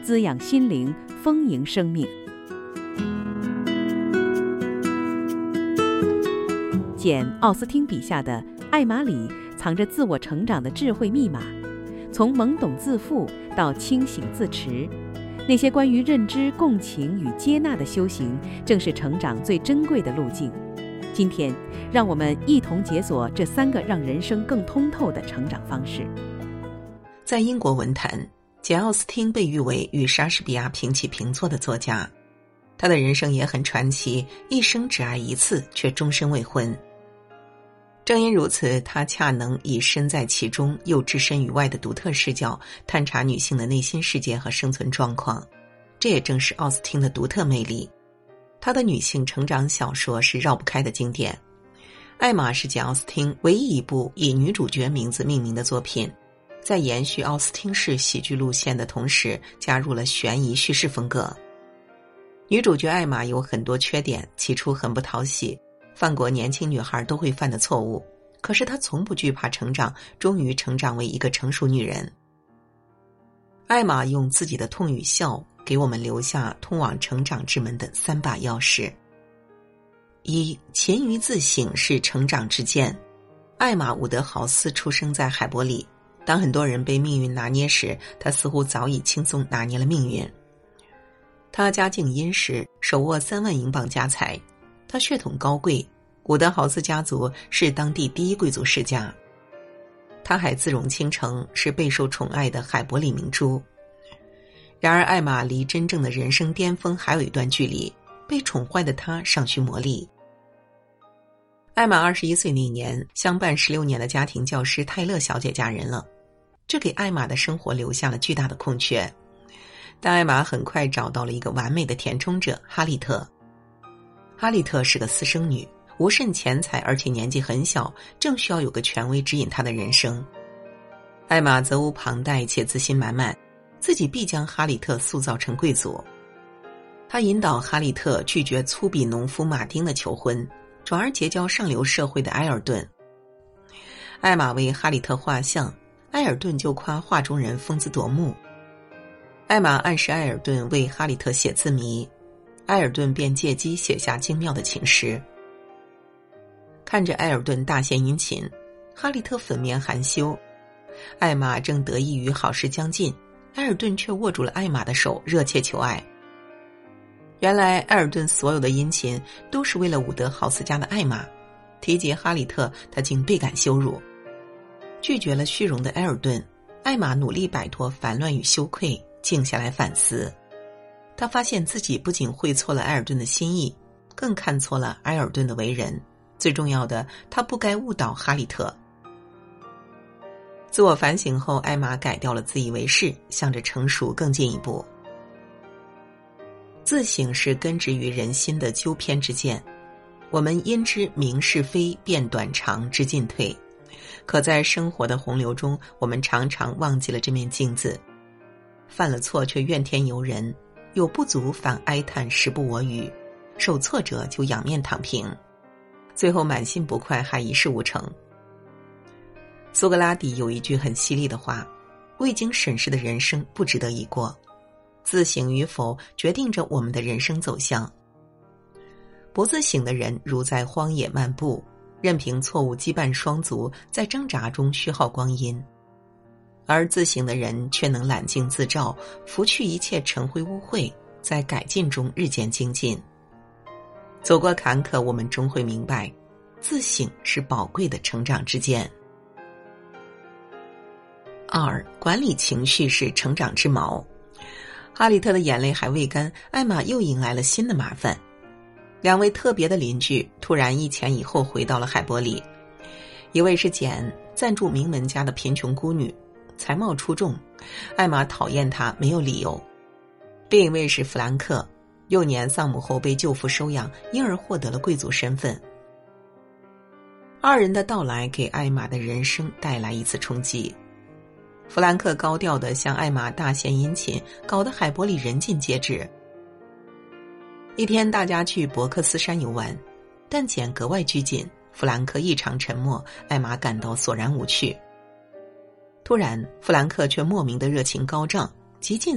滋养心灵，丰盈生命。简·奥斯汀笔下的艾玛里藏着自我成长的智慧密码，从懵懂自负到清醒自持，那些关于认知、共情与接纳的修行，正是成长最珍贵的路径。今天，让我们一同解锁这3个让人生更通透的成长方式。 在英国文坛，简·奥斯汀被誉为与莎士比亚平起平坐的作家。他的人生也很传奇，一生只爱一次，却终身未婚。正因如此，他恰能以身在其中又置身于外的独特视角，探查女性的内心世界和生存状况。这也正是奥斯汀的独特魅力。他的女性成长小说是绕不开的经典。艾玛是简·奥斯汀唯一一部以女主角名字命名的作品，在延续奥斯汀式喜剧路线的同时，加入了悬疑叙事风格。女主角艾玛有很多缺点，起初很不讨喜，犯过年轻女孩都会犯的错误，可是她从不惧怕成长，终于成长为一个成熟女人。艾玛用自己的痛与笑给我们留下通往成长之门的3把钥匙。1. 勤于自省是成长之剑。艾玛·伍德豪斯出生在海伯里，当很多人被命运拿捏时，她似乎早已轻松拿捏了命运。她家境殷实，手握3万英镑家财，她血统高贵，伍德豪斯家族是当地第一贵族世家。她还自荣倾城，是备受宠爱的海伯里明珠。然而艾玛离真正的人生巅峰还有一段距离，被宠坏的她尚需磨砺。艾玛21岁那年，相伴16年的家庭教师泰勒小姐嫁人了，这给艾玛的生活留下了巨大的空缺。但艾玛很快找到了一个完美的填充者哈利特。哈利特是个私生女，无甚钱财，而且年纪很小，正需要有个权威指引她的人生。艾玛责无旁贷且自信满满，自己必将哈利特塑造成贵族。他引导哈利特拒绝粗鄙农夫马丁的求婚，转而结交上流社会的埃尔顿。艾玛为哈利特画像，埃尔顿就夸画中人风姿夺目。艾玛暗示埃尔顿为哈利特写字谜，埃尔顿便借机写下精妙的情诗。看着埃尔顿大献殷勤，哈利特粉面含羞。艾玛正得意于好事将近，埃尔顿却握住了艾玛的手，热切求爱。原来埃尔顿所有的殷勤都是为了伍德豪斯家的艾玛，提及哈利特，他竟倍感羞辱。拒绝了虚荣的埃尔顿，艾玛努力摆脱烦乱与羞愧，静下来反思。他发现自己不仅会错了埃尔顿的心意，更看错了埃尔顿的为人，最重要的，他不该误导哈利特。自我反省后，艾玛改掉了自以为是，向着成熟更进一步。自省是根植于人心的纠偏之剑，我们因知明是非，辨短长，知进退。可在生活的洪流中，我们常常忘记了这面镜子，犯了错却怨天尤人，有不足反哀叹时不我与，受挫折就仰面躺平，最后满心不快，还一事无成。苏格拉底有一句很犀利的话：未经审视的人生不值得一过。自省与否决定着我们的人生走向。不自省的人如在荒野漫步，任凭错误羁绊双足，在挣扎中虚耗光阴。而自省的人却能揽镜自照，拂去一切尘灰污秽，在改进中日渐精进。走过坎坷，我们终会明白，自省是宝贵的成长之剑。2. 管理情绪是成长之矛。哈利特的眼泪还未干，艾玛又迎来了新的麻烦。2位特别的邻居突然一前一后回到了海伯里。一位是简，赞助名门家的贫穷孤女，才貌出众，艾玛讨厌她没有理由。另一位是弗兰克，幼年丧母后被舅父收养，因而获得了贵族身份。2人的到来给艾玛的人生带来一次冲击。弗兰克高调地向艾玛大献殷勤，搞得海伯里人尽皆知。一天大家去伯克斯山游玩，但简格外拘谨，弗兰克异常沉默，艾玛感到索然无趣。突然弗兰克却莫名的热情高涨，极尽